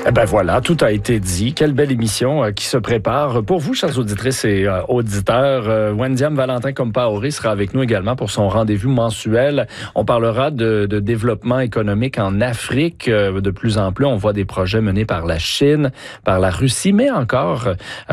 Eh ben voilà, tout a été dit. Quelle belle émission qui se prépare pour vous, chers auditrices et auditeurs. Wendiam Valentin-Compaoré sera avec nous également pour son rendez-vous mensuel. On parlera de développement économique en Afrique. De plus en plus, on voit des projets menés par la Chine, par la Russie, mais encore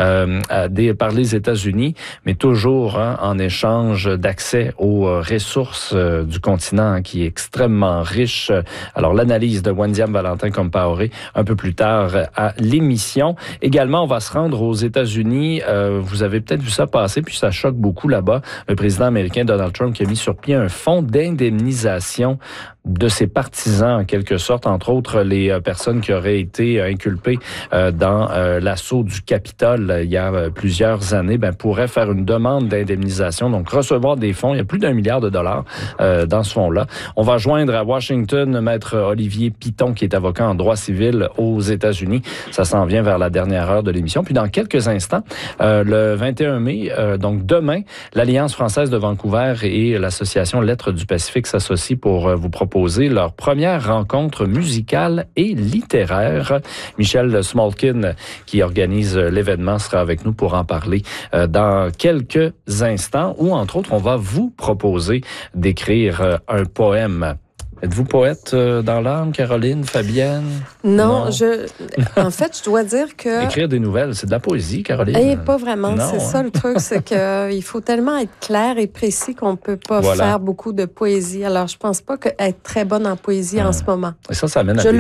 par les États-Unis, mais toujours en échange d'accès aux ressources du continent qui est extrêmement riche. Alors, l'analyse de Wendiam Valentin-Compaoré un peu plus tard à l'émission. Également, on va se rendre aux États-Unis. Vous avez peut-être vu ça passer, puis ça choque beaucoup là-bas. Le président américain Donald Trump qui a mis sur pied un fonds d'indemnisation de ses partisans, en quelque sorte, entre autres les personnes qui auraient été inculpées dans l'assaut du Capitole il y a plusieurs années, pourraient faire une demande d'indemnisation, donc recevoir des fonds. Il y a plus d'1 milliard de dollars dans ce fonds-là. On va joindre à Washington Maître Olivier Piton, qui est avocat en droit civil aux États-Unis. Ça s'en vient vers la dernière heure de l'émission. Puis dans quelques instants, le 21 mai, donc demain, l'Alliance française de Vancouver et l'Association Lettres du Pacifique s'associent pour vous proposer leur première rencontre musicale et littéraire. Michel Smolkin, qui organise l'événement, sera avec nous pour en parler dans quelques instants, où, entre autres, on va vous proposer d'écrire un poème. Êtes-vous poète dans l'âme, Caroline, Fabienne? Non. En fait, je dois dire que... Écrire des nouvelles, c'est de la poésie, Caroline? Pas vraiment, c'est ça le truc, c'est qu'il faut tellement être clair et précis qu'on ne peut pas faire beaucoup de poésie. Alors, je ne pense pas qu'être très bonne en poésie en ce moment. Et ça amène à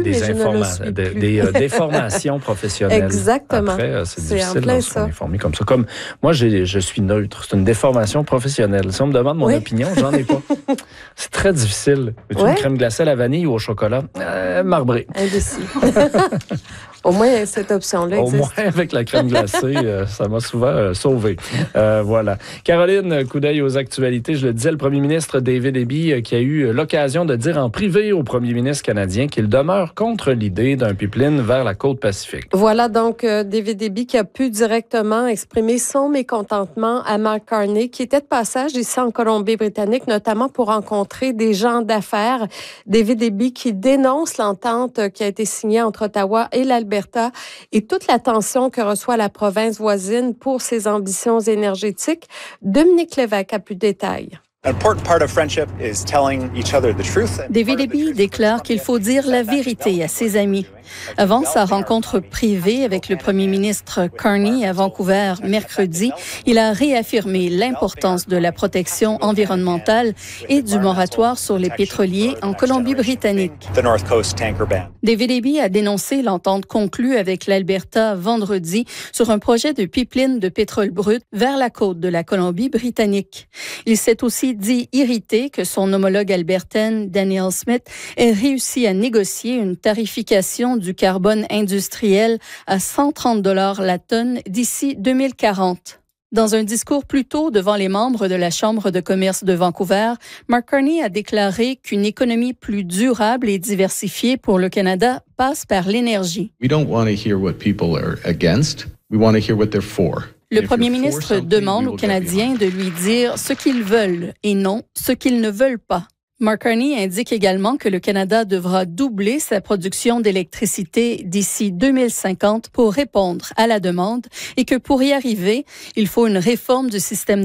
des déformations professionnelles. Exactement. Après, c'est difficile lorsqu'on est formé comme ça. Comme moi, je suis neutre. C'est une déformation professionnelle. Si on me demande mon opinion, j'en ai pas. C'est très difficile. Une crème glacée à la vanille ou au chocolat? Marbré. Indécis. Au moins, cette option-là existe. Au moins, avec la crème glacée, ça m'a souvent sauvé. Voilà. Caroline, coup d'œil aux actualités. Je le disais, le premier ministre David Eby qui a eu l'occasion de dire en privé au premier ministre canadien qu'il demeure contre l'idée d'un pipeline vers la côte Pacifique. Voilà donc David Eby qui a pu directement exprimer son mécontentement à Mark Carney, qui était de passage ici en Colombie-Britannique, notamment pour rencontrer des gens d'affaires. David Eby qui dénonce l'entente qui a été signée entre Ottawa et l'Alberta et toute l'attention que reçoit la province voisine pour ses ambitions énergétiques. Dominique Lévesque a plus de détails. David Eby déclare qu'il faut dire la vérité à ses amis. Avant sa rencontre privée avec le premier ministre Carney à Vancouver mercredi, il a réaffirmé l'importance de la protection environnementale et du moratoire sur les pétroliers en Colombie-Britannique. David Eby a dénoncé l'entente conclue avec l'Alberta vendredi sur un projet de pipeline de pétrole brut vers la côte de la Colombie-Britannique. Il s'est aussi dit irrité que son homologue albertaine, Danielle Smith, ait réussi à négocier une tarification du carbone industriel à 130 $ la tonne d'ici 2040. Dans un discours plus tôt devant les membres de la Chambre de commerce de Vancouver, Mark Carney a déclaré qu'une économie plus durable et diversifiée pour le Canada passe par l'énergie. We don't want to hear what people are against. We want to hear what they're for. Le premier ministre demande aux Canadiens de lui dire ce qu'ils veulent et non ce qu'ils ne veulent pas. Mark Carney indique également que le Canada devra doubler sa production d'électricité d'ici 2050 pour répondre à la demande et que pour y arriver, il faut une réforme du système